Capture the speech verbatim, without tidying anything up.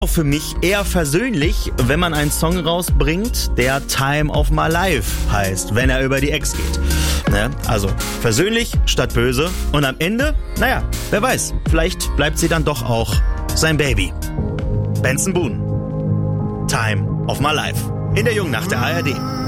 Für mich eher versöhnlich, wenn man einen Song rausbringt, der Time of My Life heißt, wenn er über die Ex geht. Ne? Also versöhnlich statt böse und am Ende, naja, wer weiß, vielleicht bleibt sie dann doch auch sein Baby. Benson Boone, Time of My Life, in der Jungnacht der A R D.